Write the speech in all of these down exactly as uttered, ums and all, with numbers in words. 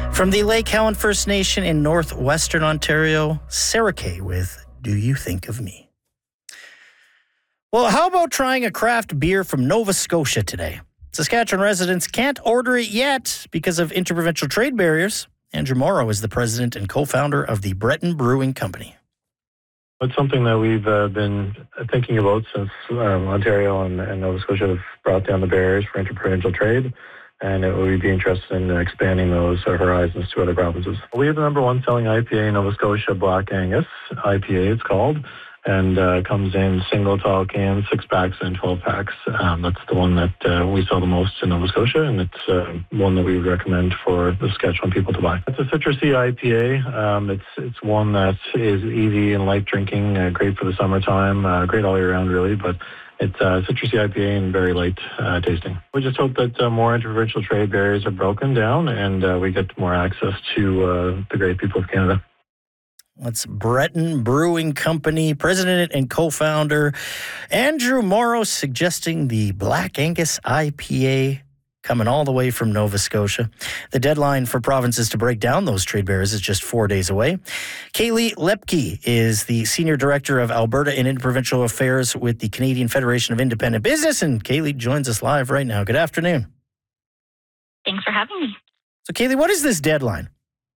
From the Lake Helen First Nation in northwestern Ontario, Sarah Kay with Do You Think of Me? Well, how about trying a craft beer from Nova Scotia today? Saskatchewan residents can't order it yet because of interprovincial trade barriers. Andrew Morrow is the president and co-founder of the Breton Brewing Company. It's something that we've uh, been thinking about since um, Ontario and, and Nova Scotia have brought down the barriers for interprovincial trade, and it, we'd be interested in expanding those uh, horizons to other provinces. We have the number one selling I P A in Nova Scotia, Black Angus I P A it's called, and uh, comes in single tall cans, six packs and twelve packs. Um, that's the one that uh, we sell the most in Nova Scotia, and it's uh, one that we would recommend for the Saskatchewan people to buy. It's a citrusy I P A. Um, it's it's one that is easy and light drinking, uh, great for the summertime, uh, great all year round really, but it's uh, citrusy I P A and very light uh, tasting. We just hope that uh, more interprovincial trade barriers are broken down and uh, we get more access to uh, the great people of Canada. That's Breton Brewing Company president and co-founder Andrew Morrow suggesting the Black Angus I P A coming all the way from Nova Scotia. The deadline for provinces to break down those trade barriers is just four days away. Kaylee Lepke is the Senior Director of Alberta and Interprovincial Affairs with the Canadian Federation of Independent Business, and Kaylee joins us live right now. Good afternoon. Thanks for having me. So Kaylee, what is this deadline?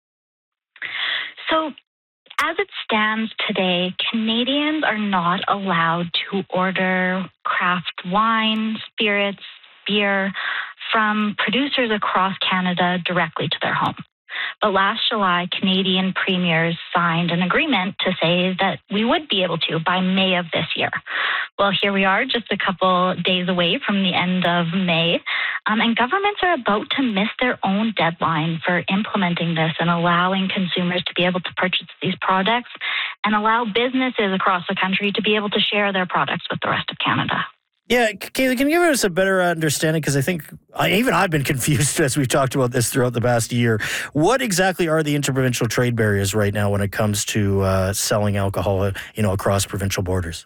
So as it stands today, Canadians are not allowed to order craft wine, spirits, beer from producers across Canada directly to their home. But last July, Canadian premiers signed an agreement to say that we would be able to by May of this year. Well, here we are, just a couple days away from the end of May, um, and governments are about to miss their own deadline for implementing this and allowing consumers to be able to purchase these products and allow businesses across the country to be able to share their products with the rest of Canada. Yeah, Kaylee, can you give us a better understanding? Because I think I, even I've been confused as we've talked about this throughout the past year. What exactly are the interprovincial trade barriers right now when it comes to uh, selling alcohol, you know, across provincial borders?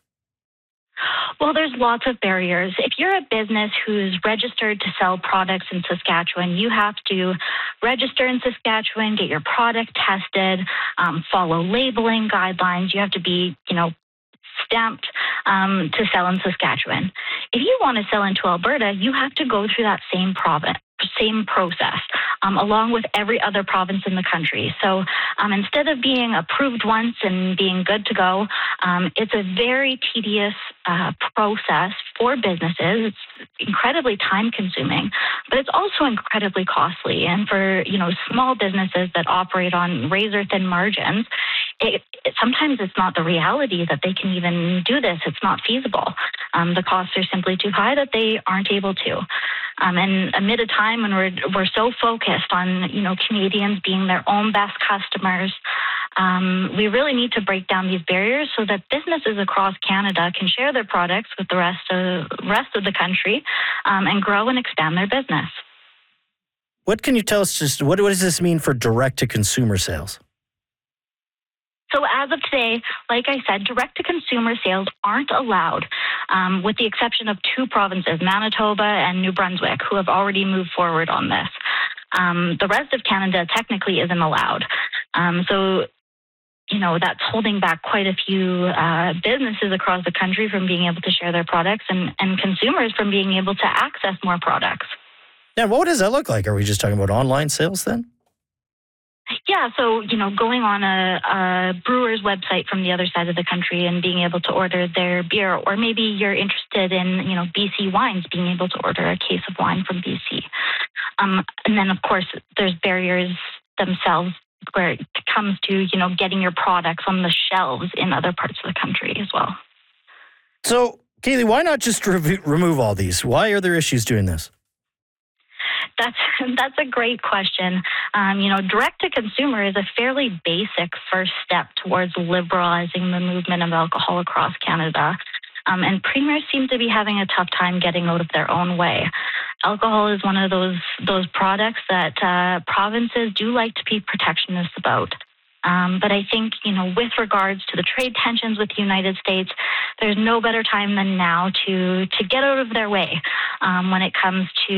Well, there's lots of barriers. If you're a business who's registered to sell products in Saskatchewan, you have to register in Saskatchewan, get your product tested, um, follow labeling guidelines. You have to be, you know, stamped um, to sell in Saskatchewan. If you want to sell into Alberta, you have to go through that same province, same process, um, along with every other province in the country. So um, instead of being approved once and being good to go, um, it's a very tedious uh, process for businesses. It's incredibly time-consuming, but it's also incredibly costly. And for, you know, small businesses that operate on razor-thin margins, It, it, sometimes it's not the reality that they can even do this. It's not feasible. Um, the costs are simply too high that they aren't able to. Um, and amid a time when we're we're so focused on, you know, Canadians being their own best customers, um, we really need to break down these barriers so that businesses across Canada can share their products with the rest of rest of the country um, and grow and expand their business. What can you tell us? Just what, what does this mean for direct-to-consumer sales? So as of today, like I said, direct-to-consumer sales aren't allowed, um, with the exception of two provinces, Manitoba and New Brunswick, who have already moved forward on this. Um, the rest of Canada technically isn't allowed. Um, so, you know, that's holding back quite a few uh, businesses across the country from being able to share their products and, and consumers from being able to access more products. Yeah, what does that look like? Are we just talking about online sales then? Yeah, so, you know, going on a, a brewer's website from the other side of the country and being able to order their beer, or maybe you're interested in, you know, B C wines, being able to order a case of wine from B C. Um, and then, of course, there's barriers themselves where it comes to, you know, getting your products on the shelves in other parts of the country as well. So, Kaylee, why not just re- remove all these? Why are there issues doing this? That's that's a great question. Um, you know, direct-to-consumer is a fairly basic first step towards liberalizing the movement of alcohol across Canada. Um, and premiers seem to be having a tough time getting out of their own way. Alcohol is one of those those products that uh, provinces do like to be protectionist about. Um, but I think, you know, with regards to the trade tensions with the United States, there's no better time than now to to get out of their way um, when it comes to